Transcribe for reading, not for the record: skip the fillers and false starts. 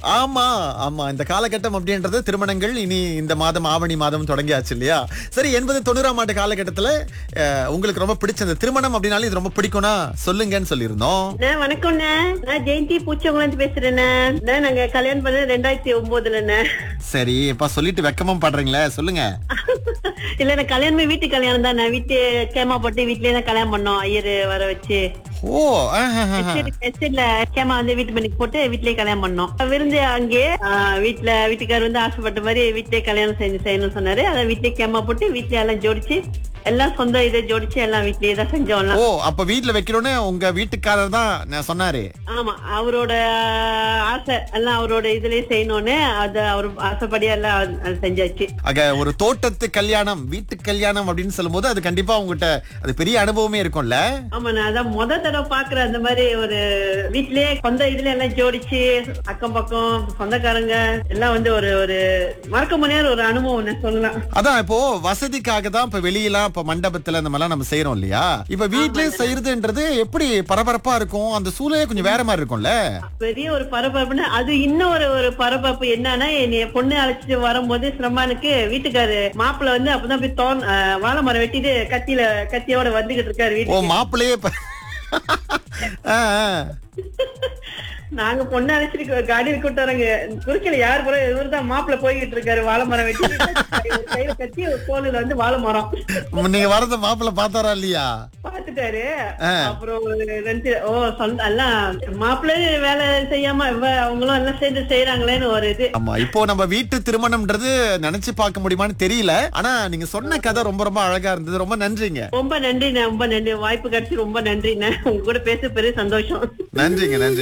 ஆமா ஆமா, இந்த காலகட்டம் அப்படின்றது திருமணங்கள் இனி இந்த மாதம் ஆவணி மாதம் தொடங்கியாச்சு இல்லையா? சரி, 80 90ஆம் ஆண்டு காலகட்டத்துல உங்களுக்கு ரொம்ப பிடிச்ச இந்த திருமணம் அப்படின்னாலே இது ரொம்ப பிடிக்கும்னா சொல்லுங்கன்னு சொல்லியிருந்தோம். வணக்கம்ண்ணே, நான் ஜெயந்தி பூச்சவங்கள பேசுறேண்ணே. நாங்க கல்யாணம் பண்ண 2009ல. சரி, இப்ப சொல்லிட்டு வெக்கமா பாடுறீங்களே, சொல்லுங்க. இல்ல, நான் கல்யாணமே வீட்டு கல்யாணம் தான். வீட்டு கேமா போட்டு வீட்லயே தான் கல்யாணம் பண்ணோம், ஐயரு வர வச்சு. ஓ, எஸ்டேட்ல கேமா வந்து வீட்டு மணிக்கு போட்டு வீட்லயே கல்யாணம் பண்ணோம். விருந்து அங்கே வீட்டுக்காரர் வந்து ஆசைப்பட்ட மாதிரி வீட்லயே கல்யாணம் செய்யணும்னு சொன்னாரு. அதை வீட்லயே கேமா போட்டு வீட்லயே எல்லாம் ஜோடிச்சு, எல்லாம் சொந்த இதை ஜோடிச்சு எல்லாம் வீட்லயே தான் செஞ்சோம். ஓ, அப்ப வீட்ல வைக்கணும்னு உங்க வீட்டுக்காரர் தான் சொன்னாரு? ஆமா, அவரோட ஆசை எல்லாம் அவரோட இதுலயே செய்யணும்னு அது அவரு ஆசைப்படியா எல்லாம் செஞ்சாச்சு. ஆக ஒரு தோட்டத்து கல்யாணம், வீட்டு கல்யாணம் அப்படின்னு சொல்லும் போது அது கண்டிப்பா உங்ககிட்ட அது பெரிய அனுபவமே இருக்கும்ல? ஆமா, நான் அதான் முத தடவை பாக்குறேன் அந்த மாதிரி ஒரு வீட்லயே சொந்த இதுல எல்லாம் ஜோடிச்சு, அக்கம் பக்கம் சொந்தக்காரங்க எல்லாம் வந்து ஒரு ஒரு மறக்க முடியாத ஒரு அனுபவம் சொல்லலாம். அதான் இப்போ வசதிக்காக தான் இப்ப வெளியெல்லாம் இப்ப மண்டபத்துல இந்த மாதிரிலாம் நம்ம செய்யறோம் இல்லையா? இப்ப வீட்லயே செய்யறதுன்றது எப்படி பரபரப்பா இருக்கும், அந்த சூழலே கொஞ்சம் வேற மாதிரி இருக்கும்ல? பெரிய ஒரு பரபரப்புன்னு அது இன்னொரு ஒரு பரபரப்பு என்னன்னா, என்னைய பொண்ணு அழைச்சிட்டு வரும்போது சிரமானுக்கு வீட்டுக்காரு மாப்பிள்ள வந்து அப்பதான் போய் வாழை மரம் வெட்டிட்டு கத்தியோட வந்துகிட்டு இருக்காரு வீட்டுக்கு. ஓ, மாப்பிள்ளையே நாங்க பொண்ணு அழைச்சிட்டு காடியில் கூட்டு வராங்க, குறுக்கல யாரு போற, இவருதான் மாப்பிள்ள போய்கிட்டு இருக்காரு வாழை மரம் வெட்டி கையில கத்தி ஒரு கோலுல வந்து வாழை மரம். நீங்க வரத மாப்பிள்ள பாத்தாரா இல்லையா? பாத்துட்டாரு. அப்புறம் எல்லாம் மாப்பிள்ளை வேலை செய்யாம அவங்களும் எல்லாம் சேர்ந்து செய்யறாங்களேன்னு ஒரு இது. ஆமா, இப்போ நம்ம வீட்டு திருமணம்ன்றது நினைச்சு பார்க்க முடியுமான்னு தெரியல. ஆனா நீங்க சொன்ன கதை ரொம்ப ரொம்ப அழகா இருந்தது. ரொம்ப நன்றிங்க. ரொம்ப நன்றிண்ணே, ரொம்ப நன்றி. வாய்ப்பு கிடைச்சி ரொம்ப நன்றிண்ணே. உங்க கூட பேச பெரிய சந்தோஷம். நன்றிங்க, நன்றி.